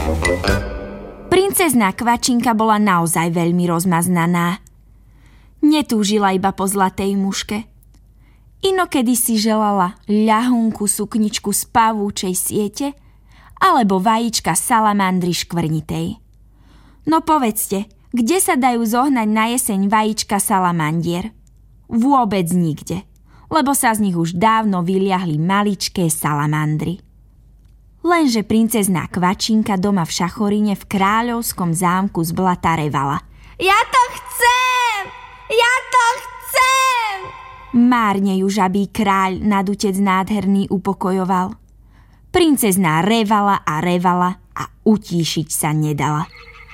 Princezná Kvačinka bola naozaj veľmi rozmaznaná. Netúžila iba po zlatej muške. Inokedy si želala ľahúnku sukničku z pavúčej siete alebo vajíčka salamandry škvrnitej. No povedzte, kde sa dajú zohnať na jeseň vajíčka salamandier? Vôbec nikde, lebo sa z nich už dávno vyliahli maličké salamandry. Lenže princezná Kvačinka doma v Šachorine v kráľovskom zámku zblata revala. Ja to chcem! Ja to chcem! Márne ju žabí kráľ nadutec nádherný upokojoval. Princezná revala a utíšiť sa nedala.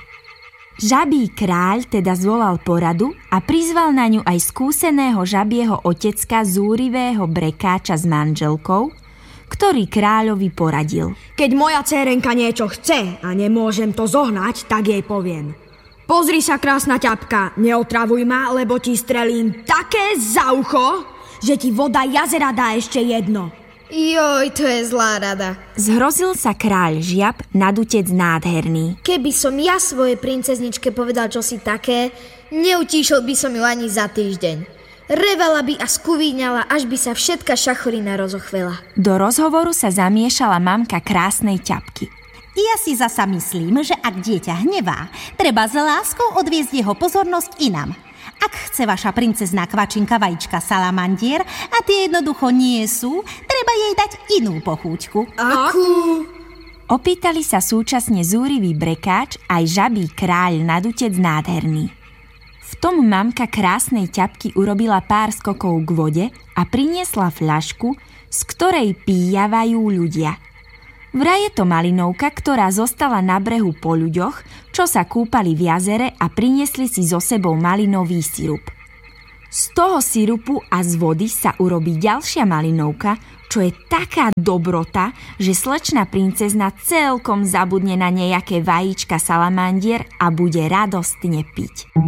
Žabí kráľ teda zvolal poradu a prizval na ňu aj skúseného žabieho otecka zúrivého brekáča s manželkou, ktorý kráľovi poradil. Keď moja dcérenka niečo chce a nemôžem to zohnať, tak jej poviem. Pozri sa, krásna ťapka, neotravuj ma, lebo ti strelím také za ucho, že ti voda jazera dá ešte jedno. Joj, to je zlá rada. Zhrozil sa kráľ žiab nadutec nádherný. Keby som ja svojej princezničke povedal čosi také, neutíšil by som ju ani za týždeň. Revala by a skuvíňala, až by sa všetka Šachorina rozochvela. Do rozhovoru sa zamiešala mamka krásnej ťapky. Ja si zasa myslím, že ak dieťa hnevá, treba s láskou odviesť jeho pozornosť inam. Ak chce vaša princezná Kvačinka vajíčka salamandier a tie jednoducho nie sú, treba jej dať inú pochúťku. Akú? Opýtali sa súčasne zúrivý brekáč aj žabí kráľ nadutec nádherný. V tom mamka krásnej ťapky urobila pár skokov k vode a priniesla fľašku, z ktorej píjavajú ľudia. Vraj je to malinovka, ktorá zostala na brehu po ľuďoch, čo sa kúpali v jazere a priniesli si so sebou malinový sirup. Z toho sirupu a z vody sa urobí ďalšia malinovka, čo je taká dobrota, že slečna princezna celkom zabudne na nejaké vajíčka salamandier a bude radostne piť.